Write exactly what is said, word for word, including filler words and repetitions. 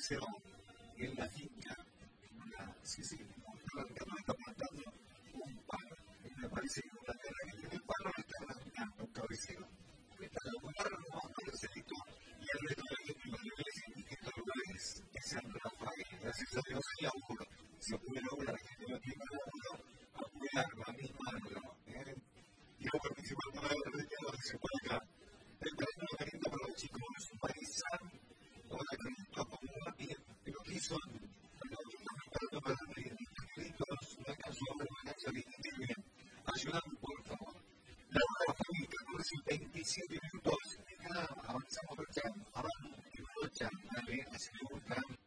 apareció en la finca, una, sí, sí, un carro está plantando un palo. Me parece que una tierra que tiene el palo le está plantando un cabecero. Está ocupando un cabecito y el resto de los niveles en distintos lugares de San Rafael. Gracias a Dios y a uno se puede lograr que no tiene uno apoyarlo a mi mano. ¿eh? Quiero participar con la verdad que se puede acá. El terreno calienta para los chicos, un paisán, o la calienta como una piel, pero aquí son para los una canción, una canción bien, ayudan por favor. La hora fue catorce veintisiete